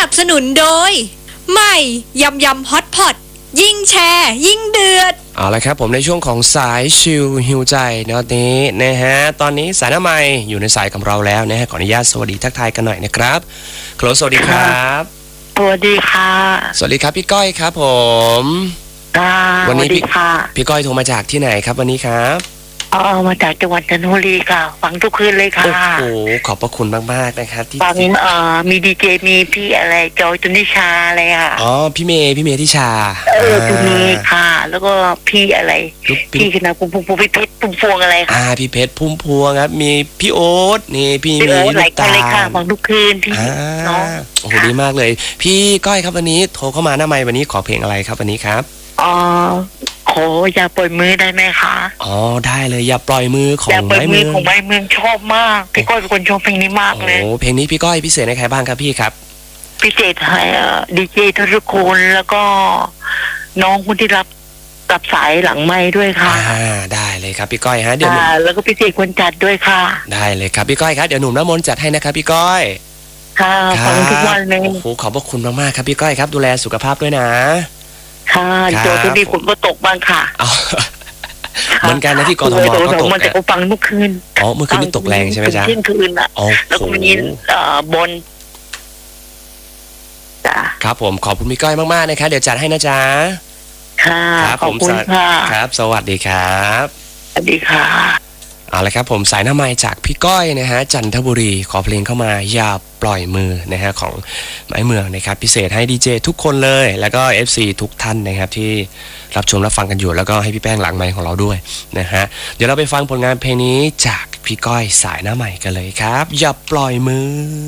นับสนุนโดยใหม่ยำยำฮอตพอตยิ่งแชร์ยิ่งเดือดเอาละครับผมในช่วงของสายชิลฮิวใจในวันนี้นะฮะตอนนี้สายหน้าไมค์อยู่ในสายกับเราแล้วนะฮะขออนุญาตสวัสดีทักทายกันหน่อยนะครับโคลสวัสดีครับสวัสดีค่ะสวัสดีครับพี่ก้อยครับผมวันนี้พี่ก้อยโทรมาจากที่ไหนครับวันนี้ครับมาจากจังหวัดจันทบุรีค่ะฟังทุกคืนเลยค่ะโอ้โหขอบพระคุณมากๆนะครับที่ฟังมีดีเจมีพี่อะไรจอยตุนิชาอะไรค่ะอ๋อพี่เมย์ทิชาตุนีค่ะแล้วก็พี่อะไรพี่คณะพุ่มพี่เพชรพุ่มพวงอะไรค่ะพี่เพชรพุ่มพวงครับมีพี่โอ๊ตนี่พี่มีหลายคนเลยค่ะฟังทุกคืนพี่น้องโอ้โหดีมากเลยพี่ก้อยครับวันนี้โทรเข้ามาหน้าไมค์วันนี้ขอเพลงอะไรครับวันนี้ครับขออย่าปล่อยมือได้ไหมคะได้เลยอย่าปล่อยมือของไม้มือของไม้มือชอบมากพี่ก้อยเป็นคนชอบเพลงนี้มากเลยโอ้เพลงนี้พี่ก้อยพิเศษให้ใครบ้างครับพี่ครับพิเศษให้ดีเจทุกคนแล้วก็น้องคนที่รับสายหลังไม้ด้วยค่ะได้เลยครับพี่ก้อยฮะเดี๋ยวแล้วก็พิเศษคนจัดด้วยค่ะได้เลยครับพี่ก้อยครับเดี๋ยวหนุ่มน้ำมนต์จัดให้นะครับพี่ก้อยค่ะฟังทุกวันเลยโอ้โหขอบพระคุณมากๆครับพี่ก้อยครับดูแลสุขภาพด้วยนะค่ะโจทย์ที่ดีฝนก็ตกบ้างค่ะเหมือนกันนะที่กทมก็ตกมันจะฟังเมื่อคืนเมื่อคืนนี่ตกแรงใช่ไหมจ๊ะเที่ยงคืนอ่ะแล้วก็มีบนจ้ะครับผมขอบคุณพี่ก้อยมากๆนะครับเดี๋ยวจัดให้นะจ๊ะค่ะขอบคุณค่ะครับสวัสดีครับสวัสดีค่ะเอาละครับผมสายหน้าไมค์จากพี่ก้อยนะฮะจันทบุรีขอเพลงเข้ามาอย่าปล่อยมือนะฮะของไม้เมืองนะครับพิเศษให้ดีเจทุกคนเลยแล้วก็ FC ทุกท่านนะครับที่รับชมรับฟังกันอยู่แล้วก็ให้พี่แป้งหลังไมค์ของเราด้วยนะฮะเดี๋ยวเราไปฟังผลงานเพลงนี้จากพี่ก้อยสายหน้าไมค์กันเลยครับอย่าปล่อยมือ